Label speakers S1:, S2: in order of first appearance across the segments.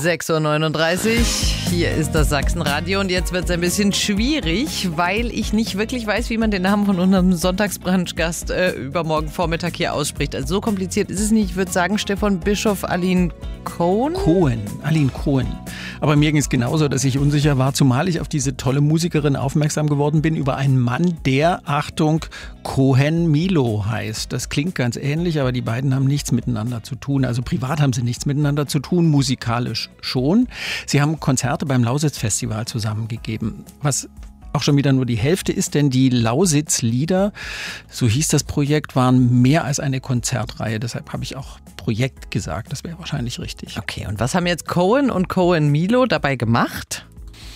S1: 6:39 Uhr, hier ist das Sachsenradio und jetzt wird es ein bisschen schwierig, weil ich nicht wirklich weiß, wie man den Namen von unserem Sonntagsbrunch-Gast übermorgen Vormittag hier ausspricht. Also so kompliziert ist es nicht. Ich würde sagen, Stefan Bischof, Aline
S2: Aline Cohen. Aber mir ging es genauso, dass ich unsicher war, zumal ich auf diese tolle Musikerin aufmerksam geworden bin über einen Mann, der, Achtung, Cohen Milo heißt. Das klingt ganz ähnlich, aber die beiden haben nichts miteinander zu tun. Also privat haben sie nichts miteinander zu tun, musikalisch schon. Sie haben Konzerte beim Lausitz-Festival zusammengegeben, was auch schon wieder nur die Hälfte ist, denn die Lausitz-Lieder, so hieß das Projekt, waren mehr als eine Konzertreihe. Deshalb habe ich auch Projekt gesagt, das wäre wahrscheinlich richtig.
S1: Okay, und was haben jetzt Cohen und Cohen Milo dabei gemacht?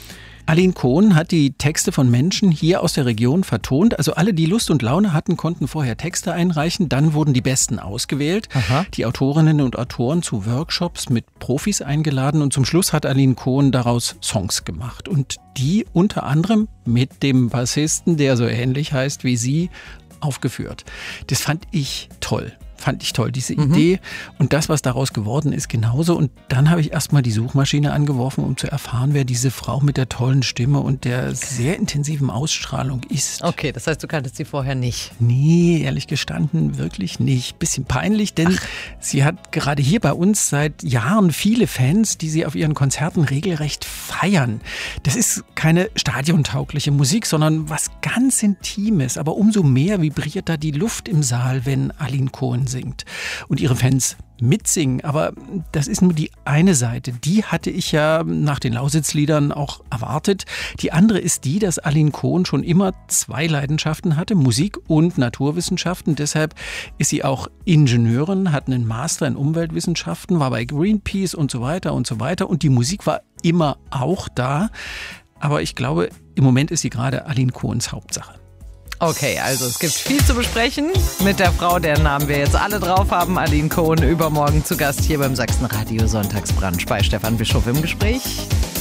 S2: Aline Cohen hat die Texte von Menschen hier aus der Region vertont. Also alle, die Lust und Laune hatten, konnten vorher Texte einreichen. Dann wurden die Besten ausgewählt. Aha. Die Autorinnen und Autoren zu Workshops mit Profis eingeladen. Und zum Schluss hat Aline Cohen daraus Songs gemacht. Und die unter anderem mit dem Bassisten, der so ähnlich heißt wie sie, aufgeführt. Das fand ich toll, diese Idee. Und das, was daraus geworden ist, genauso. Und dann habe ich erstmal die Suchmaschine angeworfen, um zu erfahren, wer diese Frau mit der tollen Stimme und der sehr intensiven Ausstrahlung ist.
S1: Okay, das heißt, du kanntest sie vorher nicht?
S2: Nee, ehrlich gestanden, wirklich nicht. Bisschen peinlich, denn sie hat gerade hier bei uns seit Jahren viele Fans, die sie auf ihren Konzerten regelrecht feiern. Das ist keine stadiontaugliche Musik, sondern was ganz Intimes. Aber umso mehr vibriert da die Luft im Saal, wenn Aline Cohen singt und ihre Fans mitsingen. Aber das ist nur die eine Seite. Die hatte ich ja nach den Lausitz-Liedern auch erwartet. Die andere ist die, dass Aline Cohen schon immer zwei Leidenschaften hatte, Musik und Naturwissenschaften. Deshalb ist sie auch Ingenieurin, hat einen Master in Umweltwissenschaften, war bei Greenpeace und so weiter und so weiter. Und die Musik war immer auch da. Aber ich glaube, im Moment ist sie gerade Aline Cohens Hauptsache.
S1: Okay, also es gibt viel zu besprechen mit der Frau, deren Namen wir jetzt alle drauf haben, Aline Cohen, übermorgen zu Gast hier beim Sachsenradio Sonntagsbrunch bei Stefan Bischof im Gespräch.